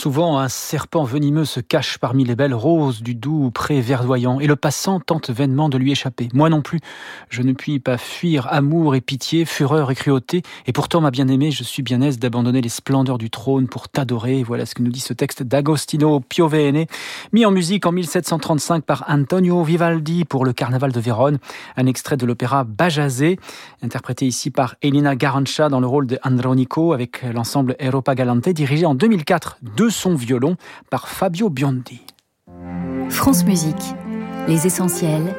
Souvent, un serpent venimeux se cache parmi les belles roses du doux pré verdoyant, et le passant tente vainement de lui échapper. Moi non plus, je ne puis pas fuir amour et pitié, fureur et cruauté, et pourtant, ma bien-aimée, je suis bien aise d'abandonner les splendeurs du trône pour t'adorer. Et voilà ce que nous dit ce texte d'Agostino Piovene, mis en musique en 1735 par Antonio Vivaldi pour le Carnaval de Vérone, un extrait de l'opéra Bajazet, interprété ici par Elina Garanca dans le rôle de Andronico avec l'ensemble Europa Galante, dirigé en 2004 de son violon par Fabio Biondi. France Musique, les essentiels.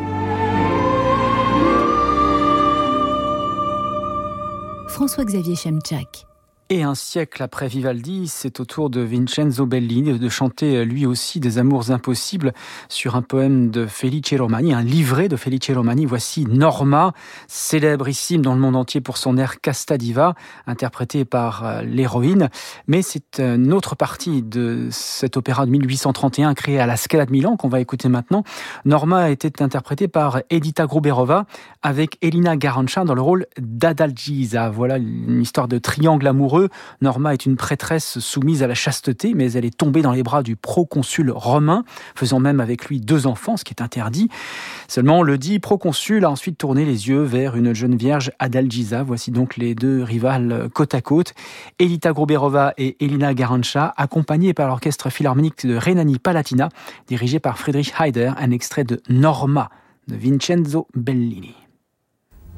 François-Xavier Chemchak. Et un siècle après Vivaldi, c'est au tour de Vincenzo Bellini de chanter lui aussi des amours impossibles sur un poème de Felice Romani, un livret de Felice Romani. Voici Norma, célébrissime dans le monde entier pour son air Casta Diva, interprété par l'héroïne. Mais c'est une autre partie de cet opéra de 1831 créé à la Scala de Milan qu'on va écouter maintenant. Norma était interprétée par Edita Gruberova avec Elina Garanca dans le rôle d'Adalgisa. Voilà une histoire de triangle amoureux. Norma est une prêtresse soumise à la chasteté, mais elle est tombée dans les bras du proconsul romain, faisant même avec lui 2 enfants, ce qui est interdit. Seulement, le dit proconsul a ensuite tourné les yeux vers une jeune vierge, Adalgisa. Voici donc les 2 rivales côte à côte. Edita Gruberova et Elina Garanca, accompagnées par l'orchestre philharmonique de Rhénanie-Palatina, dirigé par Friedrich Heider, un extrait de Norma de Vincenzo Bellini.